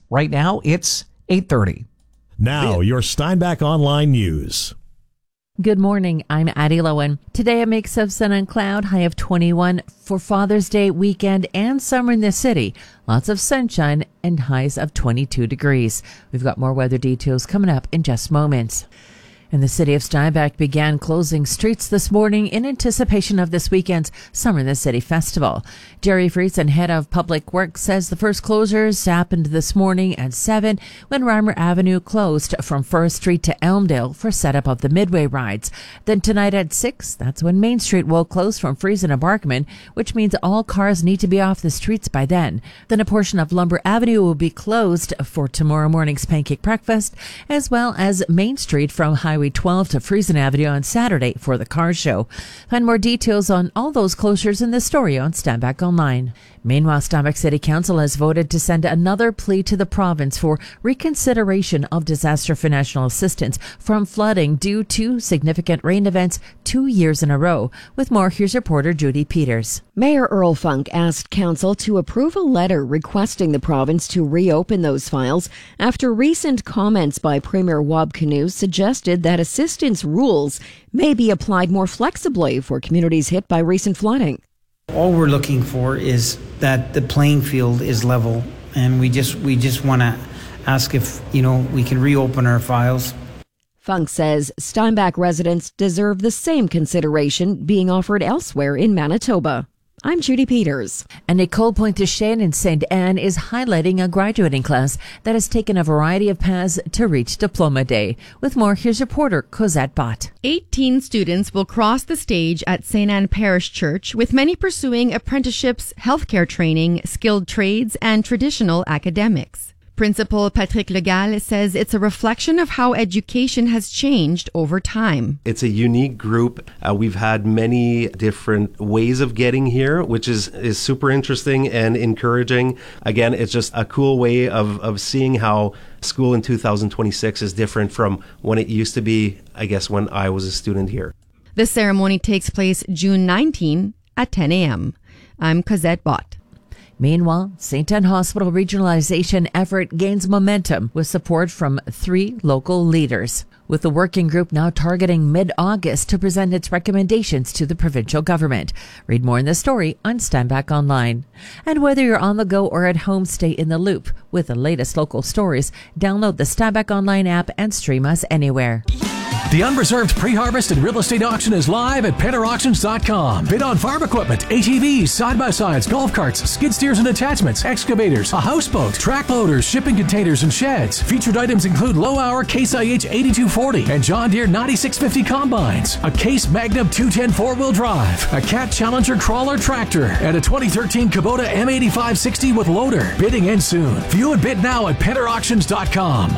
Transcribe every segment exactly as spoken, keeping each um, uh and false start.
Right now, it's eight thirty. Now, your Steinbach Online News. Good morning. I'm Addie Lowen. Today, a mix of sun and cloud, high of twenty-one for Father's Day weekend and summer in the city. Lots of sunshine and highs of twenty-two degrees. We've got more weather details coming up in just moments. And the city of Steinbach began closing streets this morning in anticipation of this weekend's Summer in the City Festival. Jerry Friesen, head of Public Works, says the first closures happened this morning at seven when Reimer Avenue closed from First Street to Elmdale for setup of the Midway rides. Then tonight at six, that's when Main Street will close from Friesen to Barkman, which means all cars need to be off the streets by then. Then a portion of Lumber Avenue will be closed for tomorrow morning's pancake breakfast, as well as Main Street from Highway twelve to Friesen Avenue on Saturday for the car show. Find more details on all those closures in this story on Steinbach Online. Meanwhile, Steinbach City Council has voted to send another plea to the province for reconsideration of disaster financial assistance from flooding due to significant rain events two years in a row. With more, here's reporter Judy Peters. Mayor Earl Funk asked Council to approve a letter requesting the province to reopen those files after recent comments by Premier Wab Kinew suggested that assistance rules may be applied more flexibly for communities hit by recent flooding. All we're looking for is that the playing field is level, and we just we just want to ask if, you know, we can reopen our files. Funk says Steinbach residents deserve the same consideration being offered elsewhere in Manitoba. I'm Judy Peters. And Nicole Pointe-Duchesne in Saint Anne is highlighting a graduating class that has taken a variety of paths to reach Diploma Day. With more, here's reporter Cosette Bott. eighteen students will cross the stage at Saint Anne Parish Church, with many pursuing apprenticeships, healthcare training, skilled trades, and traditional academics. Principal Patrick Legal says it's a reflection of how education has changed over time. It's a unique group. Uh, we've had many different ways of getting here, which is, is super interesting and encouraging. Again, it's just a cool way of, of seeing how school in two thousand twenty-six is different from when it used to be, I guess, when I was a student here. The ceremony takes place June nineteenth at ten a.m. I'm Cosette Bott. Meanwhile, Saint Anne Hospital regionalization effort gains momentum with support from three local leaders, with the working group now targeting mid-August to present its recommendations to the provincial government. Read more in this story on Steinbach Online. And whether you're on the go or at home, stay in the loop with the latest local stories. Download the Steinbach Online app and stream us anywhere. The unreserved pre-harvest and real estate auction is live at penner auctions dot com. Bid on farm equipment, A T Vs, side-by-sides, golf carts, skid steers and attachments, excavators, a houseboat, track loaders, shipping containers, and sheds. Featured items include low-hour Case I H eighty-two forty and John Deere ninety-six fifty combines, a Case Magnum two ten four-wheel drive, a Cat Challenger crawler tractor, and a twenty thirteen Kubota M eighty-five sixty with loader. Bidding ends soon. View and bid now at penner auctions dot com.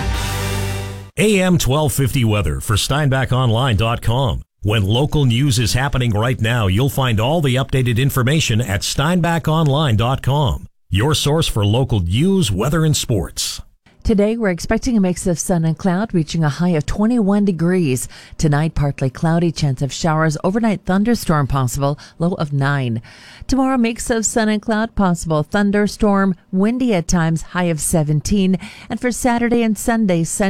A M twelve fifty weather for Steinbach Online dot com. When local news is happening right now, you'll find all the updated information at Steinbach Online dot com, your source for local news, weather, and sports. Today, we're expecting a mix of sun and cloud, reaching a high of twenty-one degrees. Tonight, partly cloudy, chance of showers, overnight thunderstorm possible, low of nine. Tomorrow, mix of sun and cloud, possible thunderstorm, windy at times, high of seventeen. And for Saturday and Sunday, sun